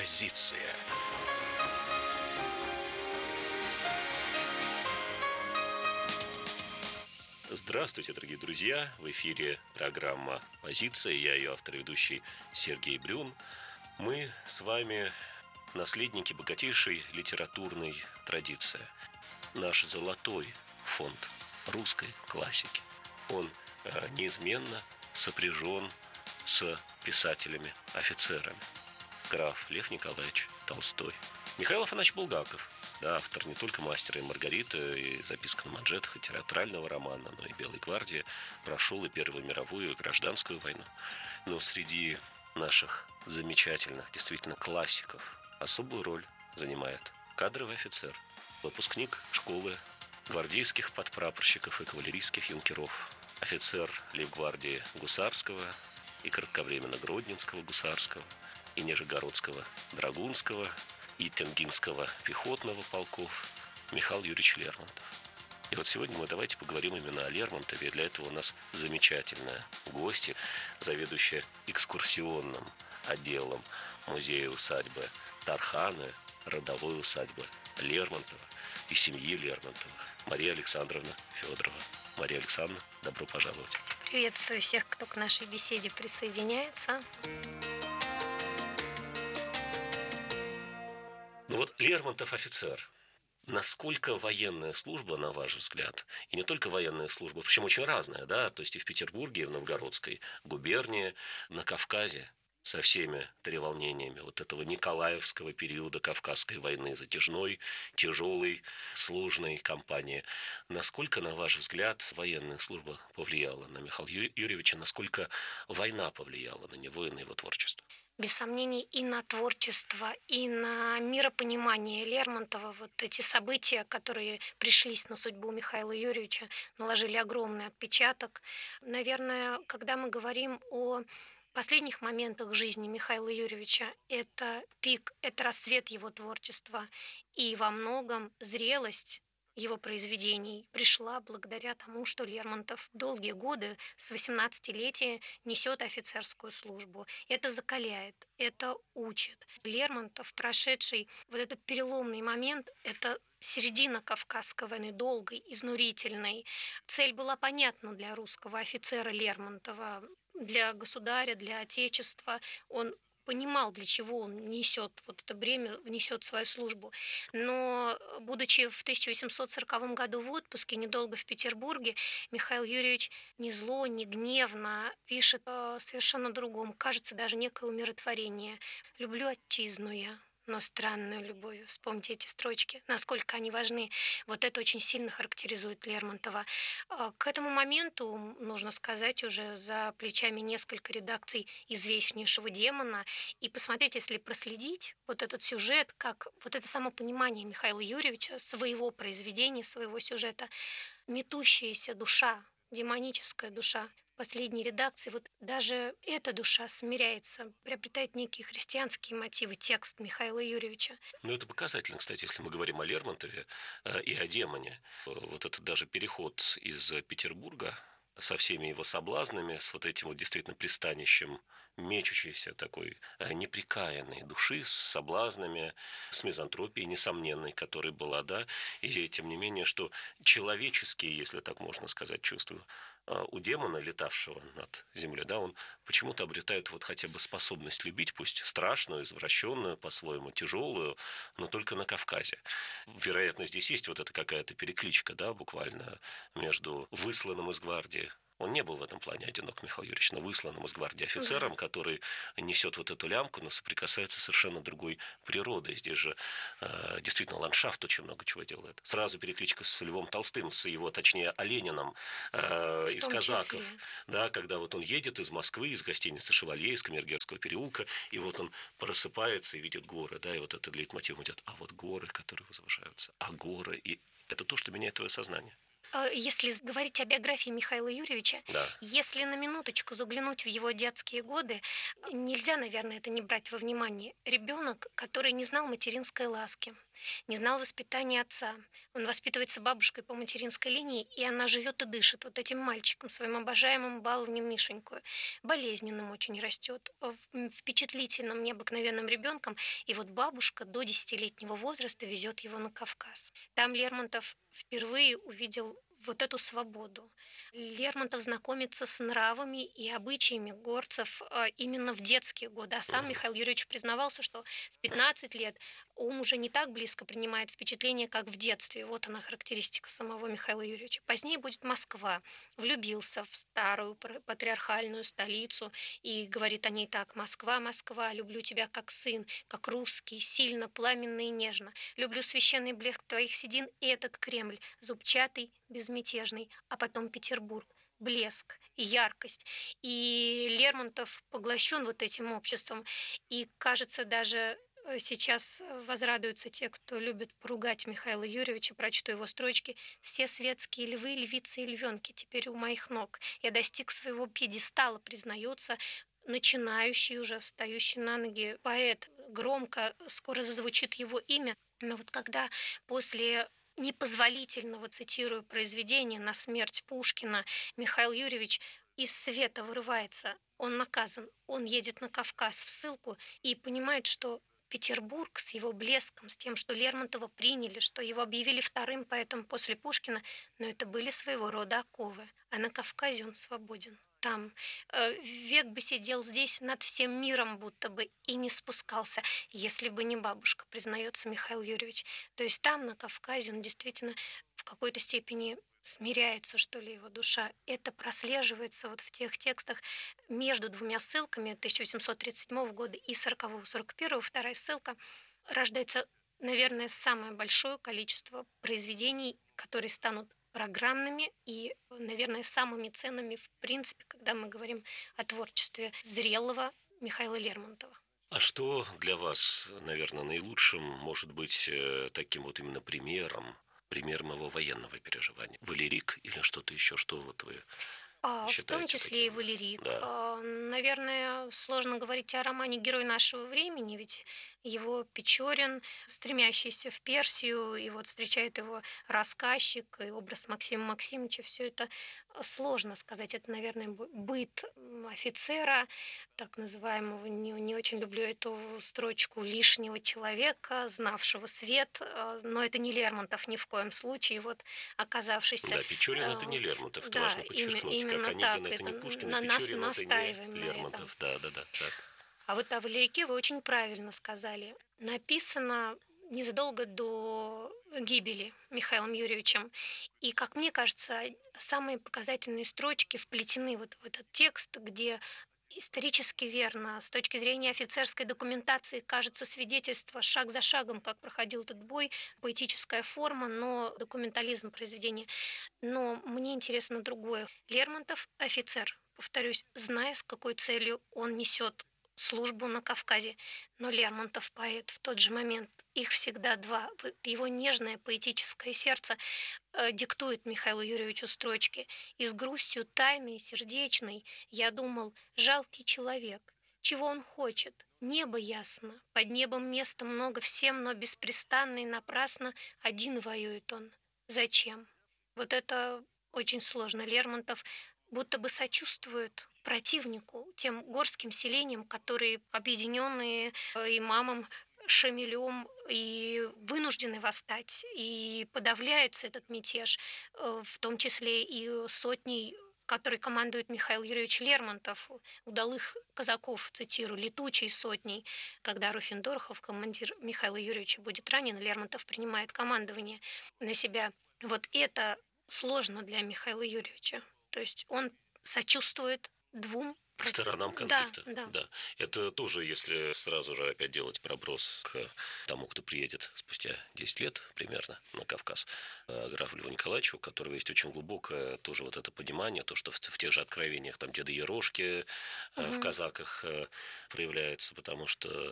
Позиция. Здравствуйте, дорогие друзья! В эфире программа «Позиция». Я ее автор и ведущий Сергей Брюн. Мы с вами наследники богатейшей литературной традиции. Наш золотой фонд русской классики. Он неизменно сопряжен с писателями-офицерами. Граф Лев Николаевич Толстой. Михаил Афанасьевич Булгаков, да, автор не только «Мастера и Маргариты», и «Записка на манжетах», и театрального романа, но и «Белой гвардии», прошел и Первую мировую, и Гражданскую войну. Но среди наших замечательных, действительно, классиков особую роль занимает кадровый офицер, выпускник школы гвардейских подпрапорщиков и кавалерийских юнкеров, офицер лейб-гвардии Гусарского и кратковременно Гродненского Гусарского, и Нижегородского Драгунского, и Тенгинского пехотного полков Михаил Юрьевич Лермонтов. И вот сегодня мы давайте поговорим именно о Лермонтове. И для этого у нас замечательная гостья, заведующая экскурсионным отделом музея-усадьбы Тарханы, родовой усадьбы Лермонтова и семьи Лермонтовых, Мария Александровна Федорова. Мария Александровна, добро пожаловать. Приветствую всех, кто к нашей беседе присоединяется. Ну вот Лермонтов офицер. Насколько военная служба, на ваш взгляд, и не только военная служба, причем очень разная, да, то есть и в Петербурге, и в Новгородской губернии, на Кавказе, со всеми треволнениями вот этого Николаевского периода Кавказской войны, затяжной, тяжелой, сложной кампании. Насколько, на ваш взгляд, военная служба повлияла на Михаила Юрьевича, насколько война повлияла на него и на его творчество? Без сомнений, и на творчество, и на миропонимание Лермонтова вот эти события, которые пришлись на судьбу Михаила Юрьевича, наложили огромный отпечаток. Наверное, когда мы говорим о последних моментах жизни Михаила Юрьевича, это пик, это расцвет его творчества, и во многом зрелость его произведений пришла благодаря тому, что Лермонтов долгие годы с 18-летия несет офицерскую службу. Это закаляет, это учит. Лермонтов, прошедший вот этот переломный момент, это середина Кавказской войны, долгой, изнурительной. Цель была понятна для русского офицера Лермонтова, для государя, для отечества. Он понимал, для чего он несет вот это бремя, несет свою службу. Но, будучи в 1840 году в отпуске, недолго в Петербурге, Михаил Юрьевич ни зло, ни гневно пишет о совершенно другом. Кажется, даже некое умиротворение. «Люблю отчизну я, но странную любовью». Вспомните эти строчки, насколько они важны. Вот это очень сильно характеризует Лермонтова. К этому моменту, нужно сказать, уже за плечами несколько редакций известнейшего «Демона». И посмотреть, если проследить вот этот сюжет, как вот это само понимание Михаила Юрьевича, своего произведения, своего сюжета, метущаяся душа, демоническая душа. В последней редакции вот даже эта душа смиряется, приобретает некие христианские мотивы, текст Михаила Юрьевича. Ну, это показательно, кстати, если мы говорим о Лермонтове и о демоне. Вот это даже переход из Петербурга со всеми его соблазнами, с вот этим вот действительно пристанищем мечущейся такой неприкаянной души, с соблазнами, с мизантропией несомненной, которая была, да, и тем не менее, что человеческие, если так можно сказать, чувства у демона, летавшего над землей, да, он почему-то обретает вот хотя бы способность любить, пусть страшную, извращенную, по-своему тяжелую, но только на Кавказе. Вероятно, здесь есть вот эта какая-то перекличка, да, буквально между высланным из гвардии. Он не был в этом плане одинок, Михаил Юрьевич, но высланным из гвардии офицером, который несет вот эту лямку, но соприкасается с совершенно другой природой. Здесь же действительно ландшафт очень много чего делает. Сразу перекличка с Львом Толстым, с его, точнее, Олениным из казаков. Да, когда вот он едет из Москвы, из гостиницы «Шевалье», из Камергерского переулка, и вот он просыпается и видит горы, да, и вот этот лейтмотив идет. А вот горы, которые возвышаются, а горы, и это то, что меняет твое сознание. Если говорить о биографии Михаила Юрьевича, Да. если на минуточку заглянуть в его детские годы, нельзя, наверное, это не брать во внимание. Ребенок, который не знал материнской ласки, не знал воспитания отца. Он воспитывается бабушкой по материнской линии, и она живет и дышит вот этим мальчиком, своим обожаемым баловнем Мишеньку. Болезненным очень растет, впечатлительным, необыкновенным ребенком. И вот бабушка до 10-летнего возраста везет его на Кавказ. Там Лермонтов впервые увидел вот эту свободу. Лермонтов знакомится с нравами и обычаями горцев именно в детские годы. А сам Михаил Юрьевич признавался, что в 15 лет ум уже не так близко принимает впечатление, как в детстве. Вот она характеристика самого Михаила Юрьевича. Позднее будет Москва. Влюбился в старую патриархальную столицу и говорит о ней так: «Москва, Москва, люблю тебя как сын, как русский, сильно, пламенно и нежно. Люблю священный блеск твоих седин и этот Кремль, зубчатый, безмятежный». А потом Петербург. Блеск, яркость. И Лермонтов поглощен вот этим обществом. И, кажется, даже сейчас возрадуются те, кто любит поругать Михаила Юрьевича, прочту его строчки: «Все светские львы, львицы и львенки теперь у моих ног. Я достиг своего пьедестала», признается начинающий уже, встающий на ноги поэт. Громко скоро зазвучит его имя. Но вот когда после непозволительного, цитирую, произведения «На смерть Пушкина» Михаил Юрьевич из света вырывается, он наказан, он едет на Кавказ в ссылку и понимает, что Петербург с его блеском, с тем, что Лермонтова приняли, что его объявили вторым поэтом после Пушкина, но это были своего рода оковы. А на Кавказе он свободен. Там век бы сидел здесь над всем миром будто бы и не спускался, если бы не бабушка, признается Михаил Юрьевич. То есть там, на Кавказе, он действительно в какой-то степени смиряется, что ли, его душа. Это прослеживается вот в тех текстах между двумя ссылками 1837 года и 40-го, 41-го. Вторая ссылка рождается, наверное, самое большое количество произведений, которые станут программными и, наверное, самыми ценными в принципе, когда мы говорим о творчестве зрелого Михаила Лермонтова. А что для вас, наверное, наилучшим может быть таким вот именно примером его военного переживания? Валерик или что-то еще, что вот вы В том числе таким? и Валерик. Да. Наверное, сложно говорить о романе «Герой нашего времени», ведь его Печорин, стремящийся в Персию, и вот встречает его рассказчик, и образ Максима Максимовича, все это сложно сказать. Это, наверное, быт офицера, так называемого, не очень люблю эту строчку, лишнего человека, знавшего свет, но это не Лермонтов ни в коем случае. Вот оказавшийся... Да, Печорин это не Лермонтов, это Да, важно подчеркнуть. именно Как Онегин так. это не Пушкин, На а нас Печорин это не настаиваем на этом. Лермонтов. Да. Так. А вот о Валерике вы очень правильно сказали. Написано незадолго до гибели Михаилом Юрьевичем. И, как мне кажется, самые показательные строчки вплетены вот в этот текст, где исторически верно, с точки зрения офицерской документации, кажется свидетельство шаг за шагом, как проходил этот бой, поэтическая форма, но документализм произведения. Но мне интересно другое. Лермонтов офицер, повторюсь, зная, с какой целью он несет службу на Кавказе. Но Лермонтов поэт в тот же момент. Их всегда два. Вот его нежное поэтическое сердце диктует Михаилу Юрьевичу строчки. И с грустью тайной, сердечной я думал: жалкий человек, чего он хочет? Небо ясно, под небом места много всем, но беспрестанно и напрасно один воюет он. Зачем? Вот это очень сложно. Лермонтов будто бы сочувствует противнику, тем горским селениям, которые, объединенные имамом Шамилем, и вынуждены восстать, и подавляются этот мятеж, в том числе и сотней, которой командует Михаил Юрьевич Лермонтов, удалых казаков, цитирую, летучей сотней. Когда Руффендорфов, командир Михаила Юрьевича, будет ранен, Лермонтов принимает командование на себя. Вот это сложно для Михаила Юрьевича. То есть он сочувствует двум Сторонам конфликта. Да. Это тоже, если сразу же опять делать проброс к тому, кто приедет спустя 10 лет примерно на Кавказ, графу Льву Николаевичу, у которого есть очень глубокое тоже вот это понимание, то, что в тех же откровениях там деда Ерошки в казаках проявляется, потому что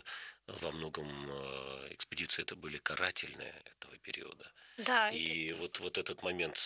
во многом экспедиции это были карательные этого периода. Да, И вот этот момент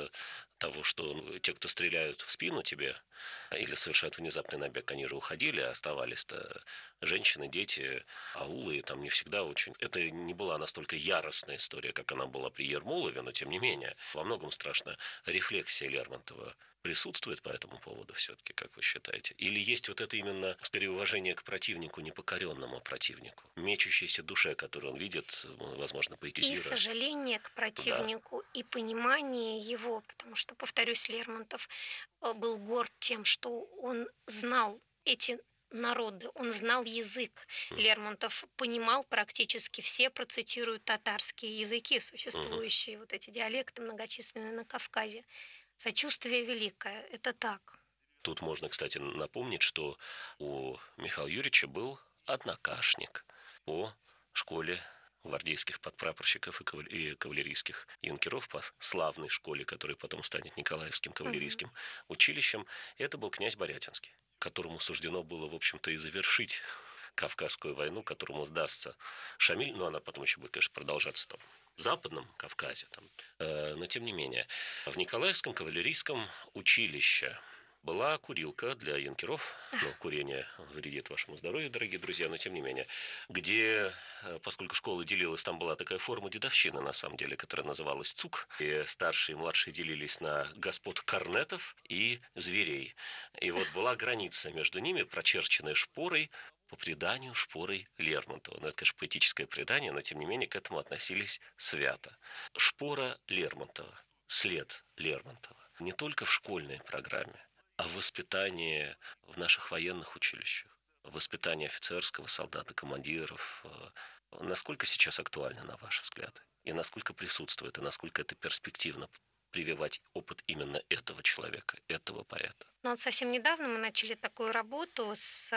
того, что те, кто стреляют в спину тебе или совершают внезапный набег, они же уходили, а оставались-то женщины, дети, аулы, и там не всегда очень... Это не была настолько яростная история, как она была при Ермолове, но тем не менее, во многом страшно рефлексия Лермонтова присутствует по этому поводу все-таки, как вы считаете? Или есть вот это именно, скорее, уважение к противнику, непокоренному противнику, мечущейся душе, которую он видит, возможно, и поэтизируя? сожаление к Да. противнику, и понимание его, потому что, повторюсь, Лермонтов был горд тем, что он знал эти народы, он знал язык. Мгм. Лермонтов понимал практически все, процитируют татарские языки, Мгм. существующие, вот эти диалекты многочисленные на Кавказе. Сочувствие великое, это так. Тут можно, кстати, напомнить, что у Михаила Юрьевича был однокашник по школе гвардейских подпрапорщиков и кавалерийских юнкеров по славной школе, которая потом станет Николаевским Мгм. кавалерийским училищем. Это был князь Борятинский, которому суждено было, в общем-то, и завершить Кавказскую войну, которому сдастся Шамиль, но она потом еще будет, конечно, продолжаться там в Западном Кавказе. Там. Но тем не менее, в Николаевском кавалерийском училище была курилка для юнкеров, ну, курение вредит вашему здоровью, дорогие друзья, но тем не менее, где, поскольку школа делилась, там была такая форма дедовщины, на самом деле, которая называлась ЦУК, и старшие и младшие делились на господ корнетов и зверей. И вот была граница между ними, прочерченная шпорой, по преданию шпорой Лермонтова. Ну, это, конечно, поэтическое предание, но, тем не менее, к этому относились свято. Шпора Лермонтова, след Лермонтова. Не только в школьной программе, а в воспитании в наших военных училищах, в воспитании офицерского, солдата, командиров. Насколько сейчас актуально, на ваш взгляд? И насколько присутствует, и насколько это перспективно прививать опыт именно этого человека, этого поэта? Но вот совсем недавно мы начали такую работу с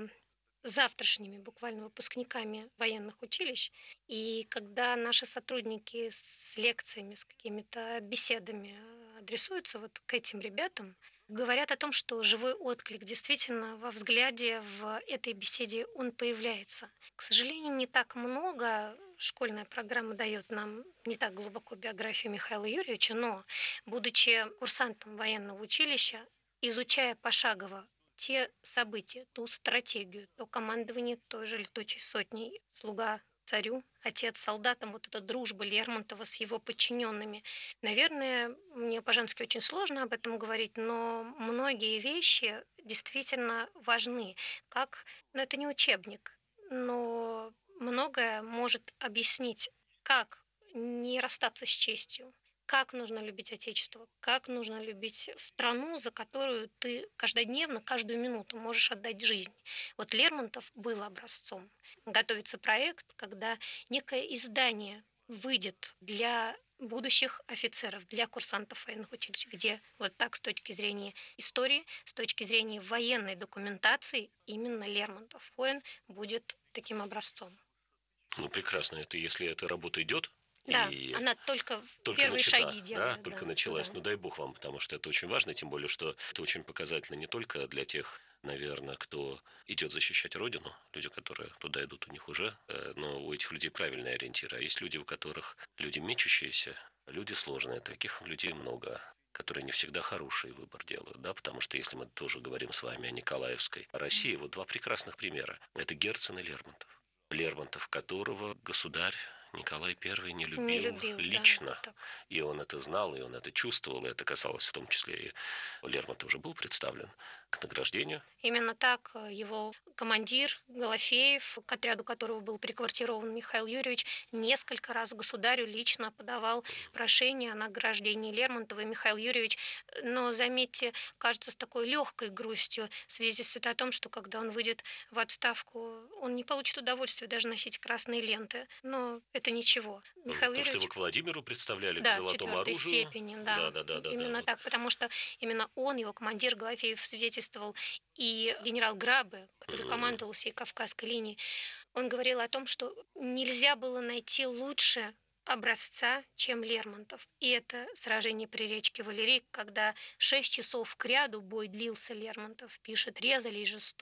завтрашними буквально выпускниками военных училищ. И когда наши сотрудники с лекциями, с какими-то беседами адресуются вот к этим ребятам, говорят о том, что живой отклик действительно во взгляде в этой беседе он появляется. К сожалению, не так много школьная программа дает нам не так глубоко биографию Михаила Юрьевича, но, будучи курсантом военного училища, изучая пошагово те события, ту стратегию, то командование той же летучей сотней, слуга царю, отец солдатам, вот эта дружба Лермонтова с его подчиненными. Наверное, мне по-женски очень сложно об этом говорить, но многие вещи действительно важны. Как, ну это не учебник, но многое может объяснить, как не расстаться с честью, как нужно любить Отечество, как нужно любить страну, за которую ты каждодневно, каждую минуту можешь отдать жизнь. Вот Лермонтов был образцом. Готовится проект, когда некое издание выйдет для будущих офицеров, для курсантов военных училищ, где вот так с точки зрения истории, с точки зрения военной документации, именно Лермонтов воин будет таким образцом. Ну, прекрасно. Это если эта работа идет, Да, и она только только первые начата, шаги да, делает, только да, началась. туда. Ну, дай бог вам, потому что это очень важно, тем более, что это очень показательно не только для тех, наверное, кто идет защищать Родину, люди, которые туда идут, у них уже, но у этих людей правильные ориентиры. А есть люди, у которых люди мечущиеся, люди сложные, таких людей много, которые не всегда хороший выбор делают, да, потому что если мы тоже говорим с вами о Николаевской России, вот два прекрасных примера. Это Герцен и Лермонтов. Лермонтов, которого государь Николай I не Не любил любил, да, лично. так. И он это знал, и он это чувствовал, и это касалось в том числе и Лермонтов уже был представлен к награждению. Именно так его командир Голофеев, к отряду которого был приквартирован Михаил Юрьевич, несколько раз государю лично подавал прошение о награждении Лермонтова. И Михаил Юрьевич, но, заметьте, кажется, с такой легкой грустью свидетельствует о том, что когда он выйдет в отставку, он не получит удовольствия даже носить красные ленты. Но это ничего. Михаил То, что его Юрьевич, к Владимиру представляли, к да, золотому четвертой оружию. степени, Да, да, да, да, да, да. именно Вот. так, потому что именно он, его командир Голофеев, свидетельствовал, и генерал Грабе, который Мгм. командовал всей Кавказской линией, он говорил о том, что нельзя было найти лучше образца, чем Лермонтов. И это сражение при речке Валерий, когда 6 часов кряду бой длился, Лермонтов пишет, резали и жестоко.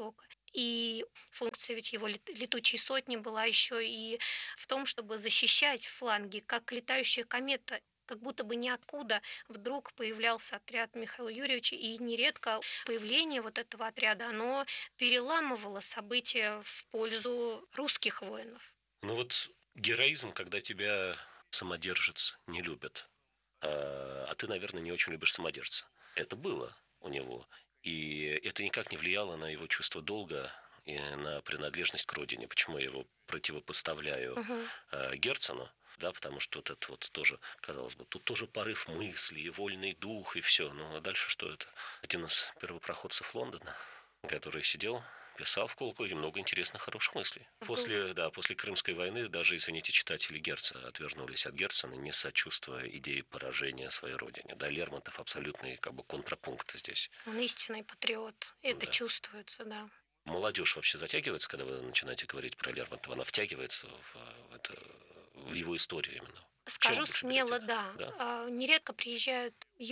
И функция ведь его летучей сотни была еще и в том, чтобы защищать фланги, как летающая комета. Как будто бы ниоткуда вдруг появлялся отряд Михаила Юрьевича, и нередко появление вот этого отряда, оно переламывало события в пользу русских воинов. Ну вот героизм, когда тебя самодержец не любит, а ты, наверное, не очень любишь самодержца. Это было у него. И это никак не влияло на его чувство долга и на принадлежность к родине. Почему я его противопоставляю Мгм. Герцену? Да, потому что вот это вот тоже, казалось бы, тут тоже порыв мысли и вольный дух, и все. Ну, а дальше что это? Один из первопроходцев Лондона, который сидел, писал в колоколе много интересных, хороших мыслей. После Крымской войны даже, извините, читатели Герцена отвернулись от Герцена, не сочувствуя идее поражения своей родине. Да, Лермонтов абсолютный как бы контрапункт здесь. Он истинный патриот, это Да. чувствуется, да. Молодежь вообще затягивается, когда вы начинаете говорить про Лермонтова? Она втягивается в его историю именно? Чем Скажу больше смело, берете? да. Да? Нередко приезжают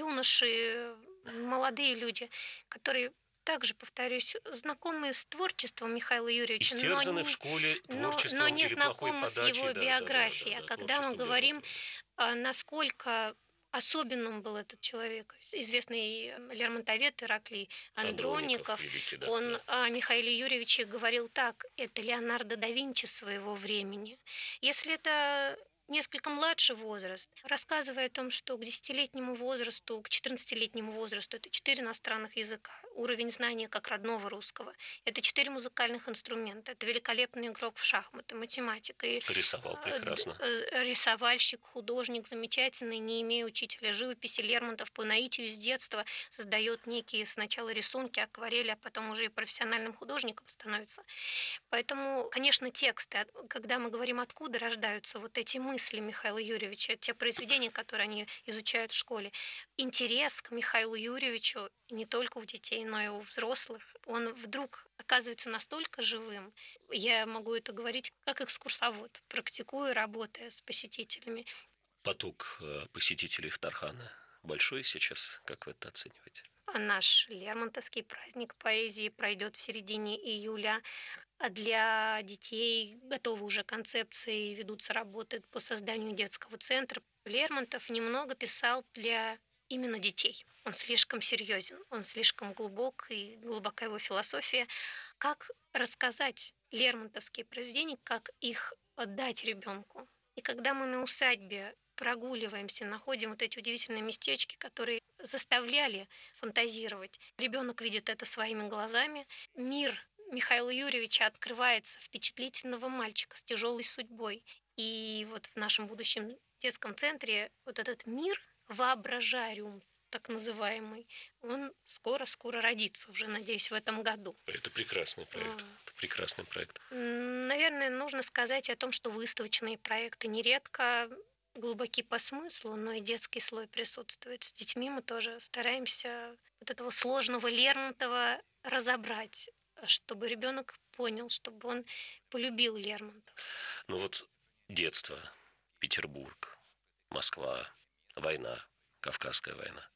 юноши, молодые люди, которые также, повторюсь, знакомы с творчеством Михаила Юрьевича, Истерзаны в школе но творчеством не или плохой знакомы с подачей, его да, да, да, да, биографией. А да, когда мы творчеством говорим, Лермонтова. насколько особенным был этот человек, известный лермонтовед Ираклий Андроников Андроников, великий, да, он да. о Михаиле Юрьевиче говорил так: это Леонардо да Винчи своего времени. Если это несколько младший возраст, рассказывая о том, что к 10-летнему возрасту, к 14-летнему возрасту это 4 иностранных языка, уровень знания как родного русского, это 4 музыкальных инструмента, это великолепный игрок в шахматы, математик и Рисовал прекрасно. рисовальщик, художник замечательный, не имея учителя живописи, Лермонтов по наитию с детства создает некие сначала рисунки, акварели, а потом уже и профессиональным художником становится. Поэтому, конечно, тексты, когда мы говорим, откуда рождаются вот эти мысли Михаила Юрьевича, те произведения, которые они изучают в школе, интерес к Михаилу Юрьевичу не только у детей, но и у взрослых, он вдруг оказывается настолько живым. Я могу это говорить как экскурсовод, практикуя, работая с посетителями. Поток посетителей в Тархана большой сейчас, как вы это оцениваете? А наш Лермонтовский праздник поэзии пройдет в середине июля. А для детей готовы уже концепции, ведутся работы по созданию детского центра. Лермонтов немного писал для именно детей. Он слишком серьезен, он слишком глубок, и глубока его философия. Как рассказать лермонтовские произведения, как их отдать ребенку? И когда мы на усадьбе прогуливаемся, находим вот эти удивительные местечки, которые заставляли фантазировать. Ребенок видит это своими глазами. Мир Михаила Юрьевича открывается впечатлительного мальчика с тяжелой судьбой. И вот в нашем будущем детском центре вот этот мир, воображариум так называемый, он скоро-скоро родится, уже, надеюсь, в этом году. Это прекрасный проект. Это прекрасный проект. Наверное, нужно сказать о том, что выставочные проекты нередко глубоки по смыслу, но и детский слой присутствует. С детьми мы тоже стараемся вот этого сложного Лермонтова разобрать, чтобы ребенок понял, чтобы он полюбил Лермонтова. Ну вот детство, Петербург, Москва, война, Кавказская война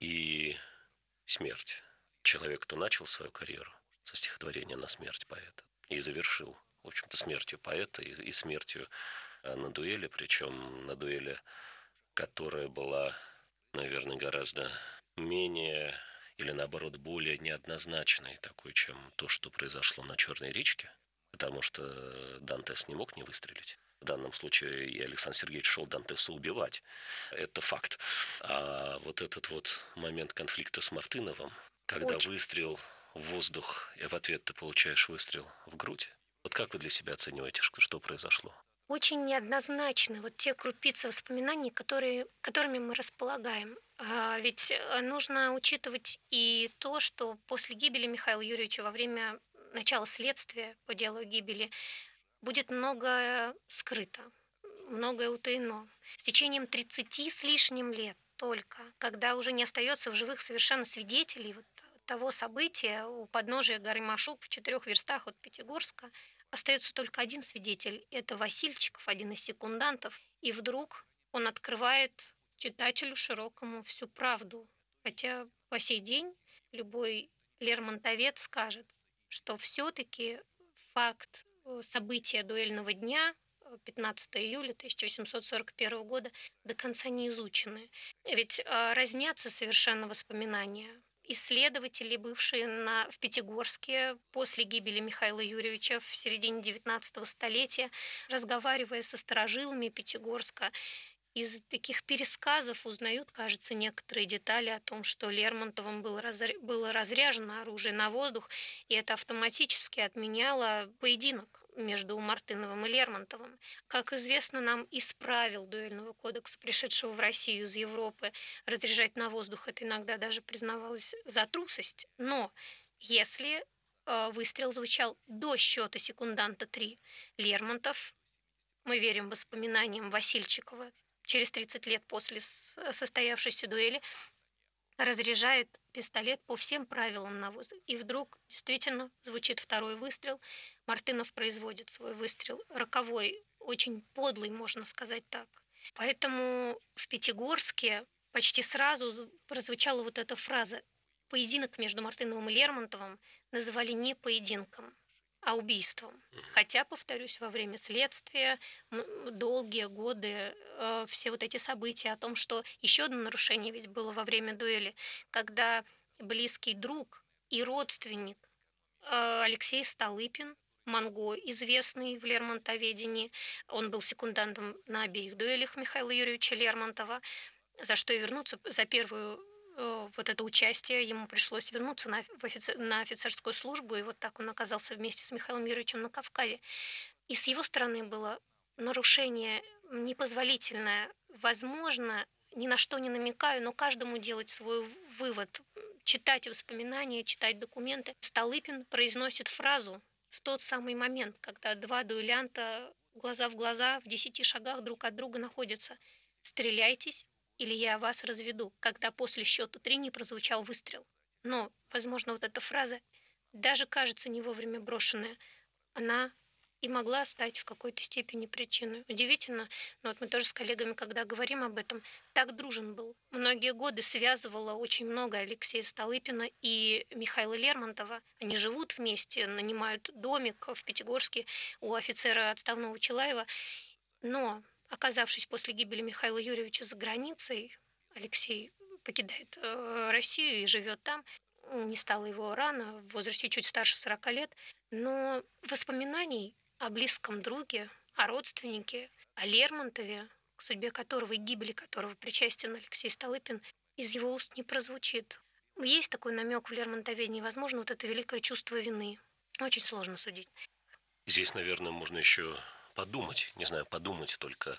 и смерть. Человек, кто начал свою карьеру со стихотворения на смерть поэта и завершил, в общем-то, смертью поэта и смертью на дуэли, причем на дуэли, которая была, наверное, гораздо менее или, наоборот, более неоднозначной такой, чем то, что произошло на Черной речке, потому что Дантес не мог не выстрелить. В данном случае и Александр Сергеевич шел Дантеса убивать. Это факт. А вот этот вот момент конфликта с Мартыновым, когда выстрел в воздух, и в ответ ты получаешь выстрел в грудь. Вот как вы для себя оцениваете, что произошло? Очень неоднозначны вот те крупицы воспоминаний, которыми мы располагаем. Ведь нужно учитывать и то, что после гибели Михаила Юрьевича во время начала следствия по делу о гибели будет многое скрыто, многое утаено. С течением 30 с лишним лет только, когда уже не остается в живых совершенно свидетелей вот того события у подножия горы Машук в 4 верстах от Пятигорска, остается только один свидетель. Это Васильчиков, один из секундантов. И вдруг он открывает читателю широкому всю правду. Хотя по сей день любой лермонтовед скажет: что все-таки факт события дуэльного дня 15 июля 1841 года до конца не изучены. Ведь разнятся совершенно воспоминания. Исследователи, бывшие в Пятигорске после гибели Михаила Юрьевича в середине XIX столетия, разговаривая со старожилами Пятигорска, из таких пересказов узнают, кажется, некоторые детали о том, что Лермонтовым было разряжено оружие на воздух, и это автоматически отменяло поединок между Мартыновым и Лермонтовым. Как известно нам из правил дуэльного кодекса, пришедшего в Россию из Европы, разряжать на воздух это иногда даже признавалось за трусость. Но если выстрел звучал до счета секунданта 3, Лермонтов, мы верим воспоминаниям Васильчикова, через 30 лет после состоявшейся дуэли, разряжает пистолет по всем правилам на воздух. И вдруг действительно звучит второй выстрел. Мартынов производит свой выстрел роковой, очень подлый, можно сказать так. Поэтому в Пятигорске почти сразу прозвучала вот эта фраза. Поединок между Мартыновым и Лермонтовым называли не поединком, а убийством. Хотя, повторюсь, во время следствия долгие годы все вот эти события о том, что еще одно нарушение ведь было во время дуэли, когда близкий друг и родственник Алексей Столыпин, Монго, известный в лермонтоведении, он был секундантом на обеих дуэлях Михаила Юрьевича Лермонтова, за что и вернуться за первую вот это участие ему пришлось вернуться на офицерскую службу, и вот так он оказался вместе с Михаилом Юрьевичем на Кавказе. И с его стороны было нарушение непозволительное. Возможно, ни на что не намекаю, но каждому делать свой вывод, читать воспоминания, читать документы. Столыпин произносит фразу в тот самый момент, когда два дуэлянта глаза в глаза в 10 шагах друг от друга находятся. «Стреляйтесь, или я вас разведу», когда после счета 3 не прозвучал выстрел. Но, возможно, вот эта фраза, даже кажется не вовремя брошенная, она и могла стать в какой-то степени причиной. Удивительно, но вот мы тоже с коллегами, когда говорим об этом, так дружен был. Многие годы связывало очень много Алексея Столыпина и Михаила Лермонтова. Они живут вместе, нанимают домик в Пятигорске у офицера отставного Чилаева. Но оказавшись после гибели Михаила Юрьевича за границей, Алексей покидает Россию и живет там. Не стало его рано, в возрасте чуть старше 40 лет. Но воспоминаний о близком друге, о родственнике, о Лермонтове, к судьбе которого и гибели которого причастен Алексей Столыпин, из его уст не прозвучит. Есть такой намек в Лермонтоведении, возможно, вот это великое чувство вины. Очень сложно судить. Здесь, наверное, можно еще подумать, не знаю, подумать только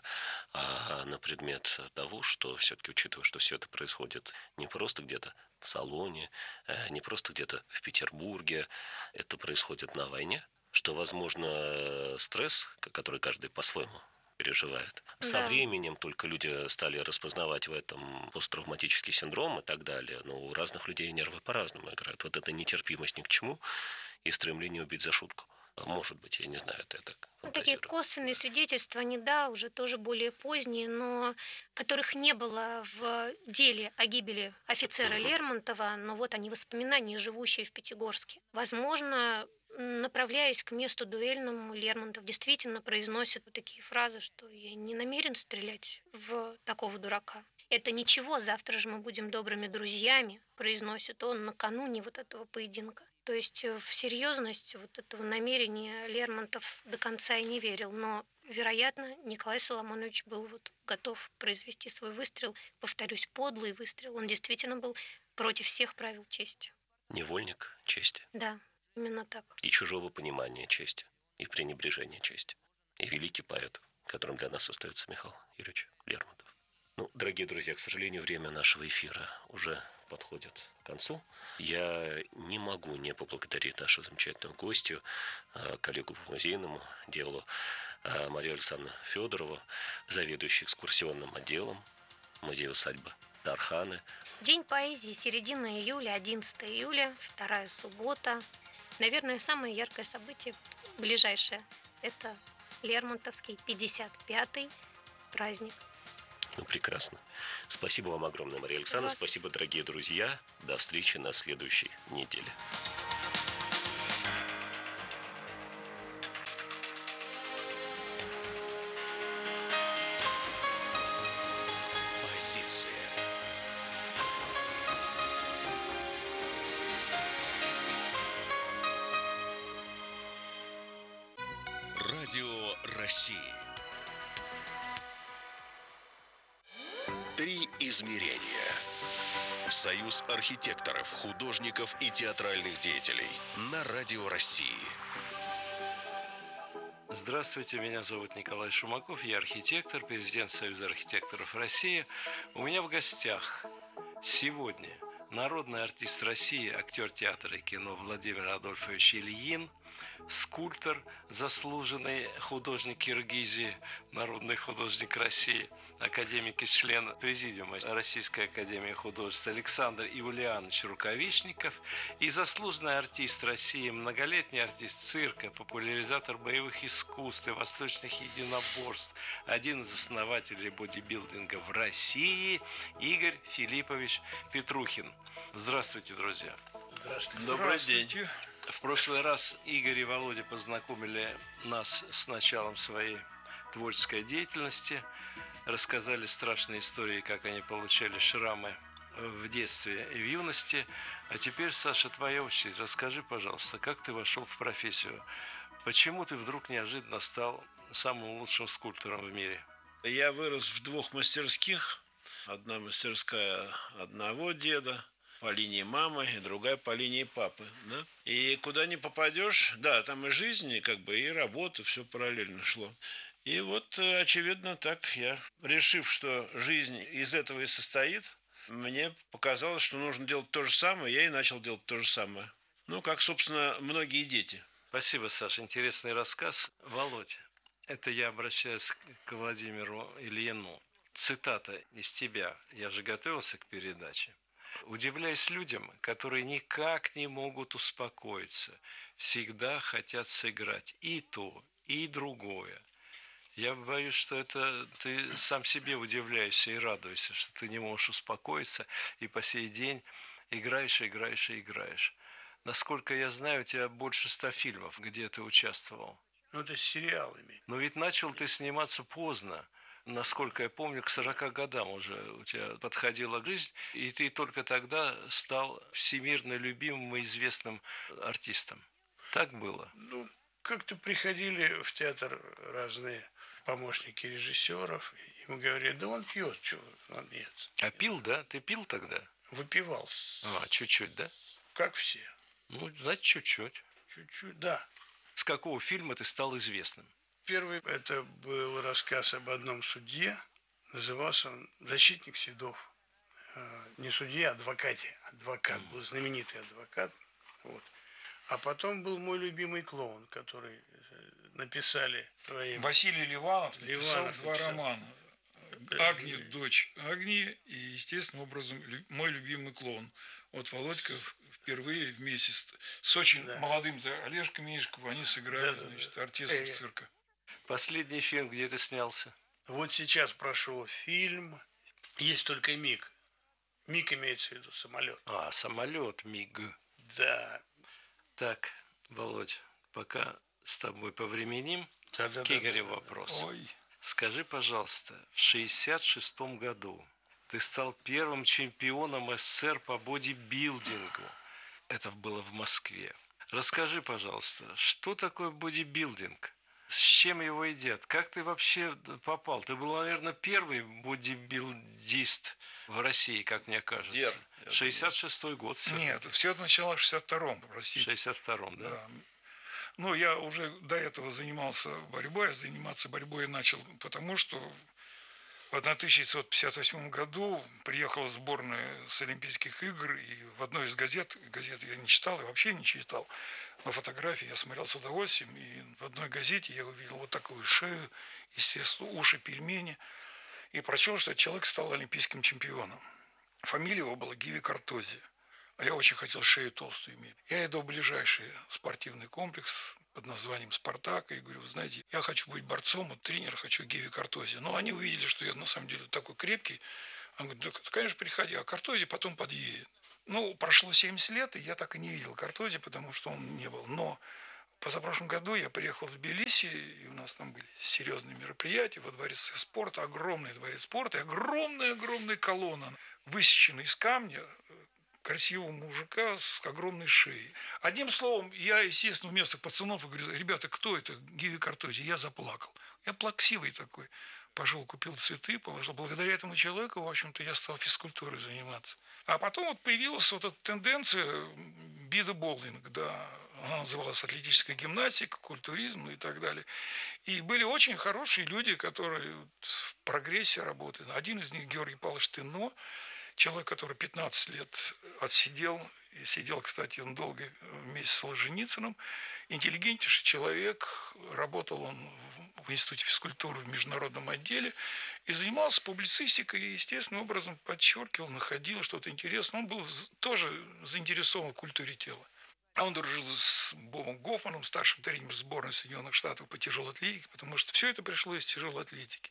на предмет того, что все-таки, учитывая, что все это происходит не просто где-то в салоне, не просто где-то в Петербурге, это происходит на войне, что, возможно, стресс, который каждый по-своему переживает. Да. Со временем только люди стали распознавать в этом посттравматический синдром и так далее, но у разных людей нервы по-разному играют. Вот эта нетерпимость ни к чему и стремление убить за шутку. Может быть, я не знаю, это я так фантазирую. Такие косвенные свидетельства, они, да, уже тоже более поздние, но которых не было в деле о гибели офицера Лермонтова, но вот они воспоминания, живущие в Пятигорске. Возможно, направляясь к месту дуэльному, Лермонтов действительно произносит вот такие фразы, что «я не намерен стрелять в такого дурака». «Это ничего, завтра же мы будем добрыми друзьями», произносит он накануне вот этого поединка. То есть в серьезность вот этого намерения Лермонтов до конца и не верил, но, вероятно, Николай Соломонович был вот готов произвести свой выстрел, повторюсь, подлый выстрел. Он действительно был против всех правил чести. Невольник чести. Да, именно так. И чужого понимания чести, и пренебрежения чести. И великий поэт, которым для нас остается Михаил Юрьевич Лермонтов. Ну, дорогие друзья, к сожалению, время нашего эфира уже подходит к концу. Я не могу не поблагодарить нашу замечательную гостью, коллегу по музейному делу Марию Александровну Федорову, заведующую экскурсионным отделом музея-усадьбы Тарханы. День поэзии, середина июля, 11 июля, вторая суббота. Наверное, самое яркое событие, ближайшее, это Лермонтовский 55-й праздник. Ну, прекрасно. Спасибо вам огромное, Мария Александровна. Спасибо, дорогие друзья. До встречи на следующей неделе. России. Три измерения. Союз архитекторов, художников и театральных деятелей на Радио России. Здравствуйте, меня зовут Николай Шумаков, я архитектор, президент Союза архитекторов России. У меня в гостях сегодня народный артист России, актер театра и кино Владимир Адольфович Ильин, скульптор, заслуженный художник Киргизии, народный художник России, академик и член президиума Российской академии художеств Александр Ивлеанович Рукавишников и заслуженный артист России, многолетний артист цирка, популяризатор боевых искусств и восточных единоборств, один из основателей бодибилдинга в России Игорь Филиппович Петрухин. Здравствуйте, друзья. Здравствуйте. Добрый день. В прошлый раз Игорь и Володя познакомили нас с началом своей творческой деятельности, рассказали страшные истории, как они получали шрамы в детстве и в юности. А теперь, Саша, твоя очередь. Расскажи, пожалуйста, как ты вошел в профессию? Почему ты вдруг неожиданно стал самым лучшим скульптором в мире? Я вырос в двух мастерских. Одна мастерская одного деда по линии мамы, и другая по линии папы. Да? И куда ни попадешь, да, там и жизнь, и работа, все параллельно шло. И вот, очевидно, так я, решив, что жизнь из этого и состоит, мне показалось, что нужно делать то же самое, я и начал делать то же самое. Ну, как, собственно, многие дети. Спасибо, Саша, интересный рассказ. Володя, это я обращаюсь к Владимиру Ильину. Цитата из тебя. Я же готовился к передаче. Удивляюсь людям, которые никак не могут успокоиться, всегда хотят сыграть и то, и другое. Я боюсь, что это ты сам себе удивляешься и радуешься, что ты не можешь успокоиться и по сей день играешь. Насколько я знаю, у тебя больше 100 фильмов, где ты участвовал. Ну, это с сериалами. Но ведь начал ты сниматься поздно. Насколько я помню, к 40 годам уже у тебя подходила жизнь, и ты только тогда стал всемирно любимым и известным артистом. Так было? Ну, как-то приходили в театр разные помощники режиссеров, и мы говорили, да он пьет, чего, он нет. А пил, да? Ты пил тогда? Выпивал. Чуть-чуть, да? Как все. Ну, значит, чуть-чуть. Чуть-чуть, да. С какого фильма ты стал известным? Первый, это был рассказ об одном судье, назывался он «Защитник седов». Не судья, а адвокате. Адвокат, был знаменитый адвокат. Вот. А потом был мой любимый клоун, который написали своим... Василий Ливанов написал два романа. «Агния, дочь Агнии» и, естественным образом, «Мой любимый клоун». Вот Володька впервые вместе с очень молодым Олежкой Меньшиковым они сыграли, артистов цирка. Последний фильм, где ты снялся? Вот сейчас прошел фильм. Есть только МиГ. МиГ имеется в виду самолет. Самолет, МиГ. Да. Так, Володь, пока с тобой повременим, к Игорю вопрос. Скажи, пожалуйста, в 1966 году ты стал первым чемпионом СССР по бодибилдингу. Это было в Москве. Расскажи, пожалуйста, что такое бодибилдинг? С чем его едят? Как ты вообще попал? Ты был, наверное, первый бодибилдист в России, как мне кажется. 66-й год. Нет, все началось в 62-м, простите. В 62-м, да. Ну, я уже до этого занимался борьбой. Заниматься борьбой начал, потому что в 1958 году приехала сборная с Олимпийских игр, и в одной из газет я не читал и вообще не читал, но фотографии я смотрел с удовольствием, и в одной газете я увидел вот такую шею, естественно, уши, пельмени, и прочел, что этот человек стал олимпийским чемпионом. Фамилия его была Гиви Картози, а я очень хотел шею толстую иметь. Я иду в ближайший спортивный комплекс под названием «Спартак», и говорю, вы знаете, я хочу быть борцом, вот тренер хочу Гиви Картози. Но они увидели, что я на самом деле такой крепкий. Он говорит, да, конечно, приходи, а Картози потом подъедет. Ну, прошло 70 лет, и я так и не видел Картози, потому что он не был. Но позапрошлом году я приехал в Тбилиси, и у нас там были серьезные мероприятия во дворце спорта, огромный дворец спорта, и огромная колонна, высеченная из камня, красивого мужика с огромной шеей. Одним словом, я, естественно, вместо пацанов говорю, ребята, кто это? Гиви Картози. Я заплакал. Я плаксивый такой. Пошел, купил цветы, положил. Благодаря этому человеку, в общем-то, я стал физкультурой заниматься. А потом вот появилась вот эта тенденция бидоболдинг, да. Она называлась атлетическая гимнастика, культуризм и так далее. И были очень хорошие люди, которые в прогрессе работают. Один из них Георгий Павлович Тыно, человек, который 15 лет отсидел, и сидел, кстати, он долго вместе с Солженицыным, интеллигентнейший человек, работал он в Институте физкультуры в международном отделе и занимался публицистикой и, естественным образом, подчеркивал, находил что-то интересное. Он был тоже заинтересован в культуре тела. А он дружил с Бобом Гофманом, старшим тренером сборной Соединенных Штатов по тяжелой атлетике, потому что все это пришло из тяжелой атлетики.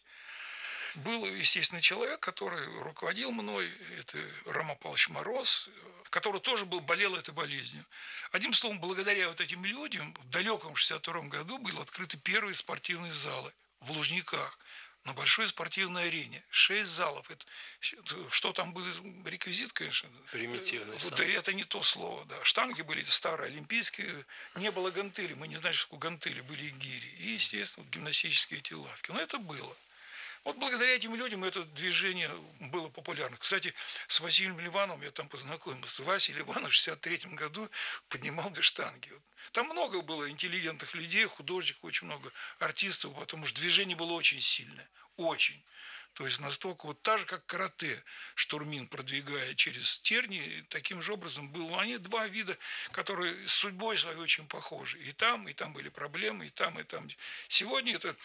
Был, естественно, человек, который руководил мной, это Роман Павлович Мороз, который тоже болел этой болезнью. Одним словом, благодаря вот этим людям в далеком 1962 году были открыты первые спортивные залы в Лужниках, на большой спортивной арене. 6 залов. Это, что там был реквизит, конечно. Примитивный. Да, это не то слово, да. Штанги были старые, олимпийские. Не было гантели. Мы не знали, что такое гантели. Были и гири. И, естественно, гимнастические эти лавки. Но это было. Вот благодаря этим людям это движение было популярно. Кстати, с Василием Ливановым я там познакомился. Василий Ливанов в 1963 году поднимал две штанги. Там много было интеллигентных людей, художников, очень много артистов, потому что движение было очень сильное. Очень. То есть настолько вот так же, как карате, штурмин, продвигая через тернии, таким же образом было. Они два вида, которые с судьбой своей очень похожи. И там были проблемы, и там, и там. Сегодня это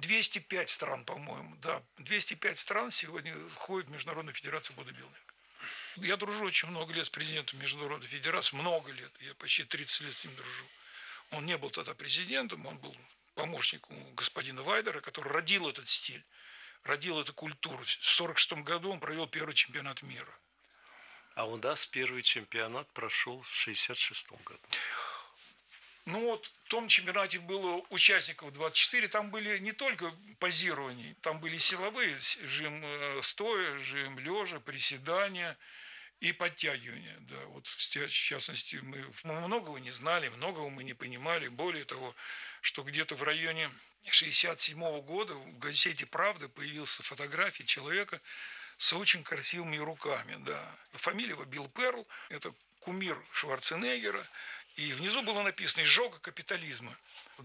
205 стран, по-моему. Да, 205 стран сегодня входят в Международную федерацию бодибилдинга. Я дружу очень много лет с президентом Международной федерации, много лет. Я почти 30 лет с ним дружу. Он не был тогда президентом, он был помощником господина Вайдера, который родил этот стиль. Родил эту культуру. В 1946 году он провел первый чемпионат мира. А у нас первый чемпионат прошел в 1966 году. Ну вот в том чемпионате было участников 24. Там были не только позирования, там были силовые, жим стоя, жим лежа, приседания и подтягивания. Да, вот в частности, мы многого не знали, многого мы не понимали. Более того, что где-то в районе 1967 года в газете «Правда» появилась фотография человека с очень красивыми руками. Да. Фамилия его Билл Перл, это кумир Шварценеггера. И внизу было написано «Изжога капитализма». В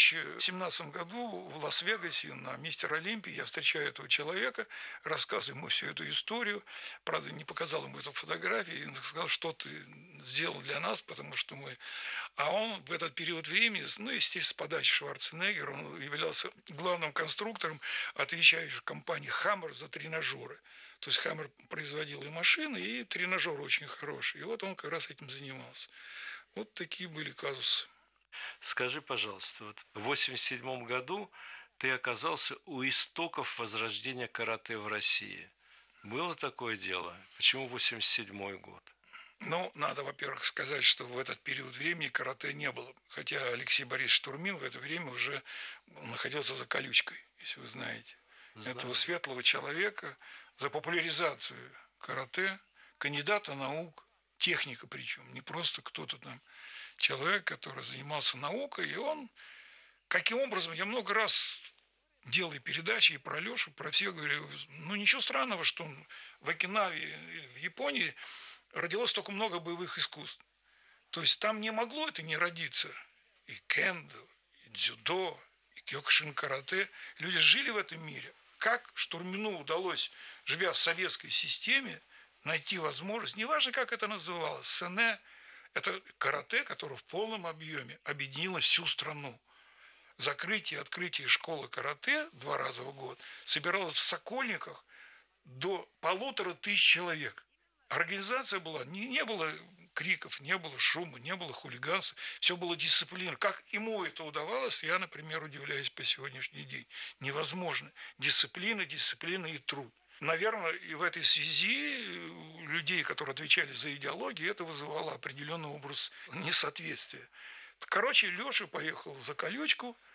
2017 году в Лас-Вегасе на Мистер Олимпии я встречаю этого человека, рассказываю ему всю эту историю. Правда, не показал ему эту фотографию. И он сказал, что ты сделал для нас, потому что мы... А он в этот период времени, ну, естественно, с подачи Шварценеггера, он являлся главным конструктором, отвечающим компании «Хаммер» за тренажеры. То есть «Хаммер» производил и машины, и тренажеры очень хорошие. И вот он как раз этим занимался. Вот такие были казусы. Скажи, пожалуйста, вот в 1987 году ты оказался у истоков возрождения карате в России. Было такое дело? Почему 1987 год? Ну, надо, во-первых, сказать, что в этот период времени карате не было. Хотя Алексей Борисович Штурмин в это время уже находился за колючкой, если вы знаете. Знаю. Этого светлого человека за популяризацию карате, кандидата наук, техника причем, не просто кто-то там. Человек, который занимался наукой, и он, каким образом, я много раз делал и передачи и про Лешу, про всех, говорю, ну ничего странного, что в Окинаве, в Японии родилось столько много боевых искусств. То есть там не могло это не родиться. И кендо, и дзюдо, и кёкушин карате. Люди жили в этом мире. Как Штурмину удалось, живя в советской системе, найти возможность, неважно, как это называлось, сене, это карате, которое в полном объеме объединило всю страну. Закрытие и открытие школы карате 2 раза в год собиралось в Сокольниках до 1500 человек. Организация была, не было криков, не было шума, не было хулиганства, все было дисциплина. Как ему это удавалось, я, например, удивляюсь по сегодняшний день. Невозможно. Дисциплина и труд. Наверное, и в этой связи людей, которые отвечали за идеологию, это вызывало определенный образ несоответствия. Короче, Леша поехал за колючку,